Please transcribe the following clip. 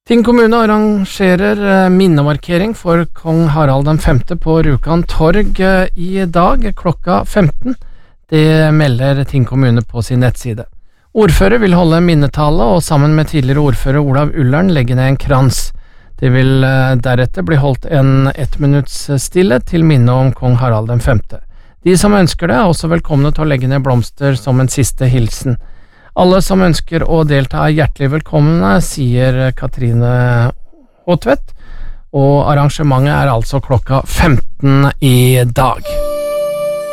Tinn kommune arrangerer minnemarkering for kong Harald den 5. på Rjukan torg i dag klokka 15. Det melder Tinn kommune på sin nettside. Ordfører vil holde minnetale og sammen med tidligere ordfører Olav Ullern legge ned en krans. Det vil deretter bli holdt en 1 minutts stille til minne om kong Harald den 5. De som ønsker det også velkomne til å legge ned blomster som en siste hilsen. Alle som ønsker å delta er hjertelig velkomne, sier Katrine Håtvedt, og arrangementet er altså klokka 15 i dag.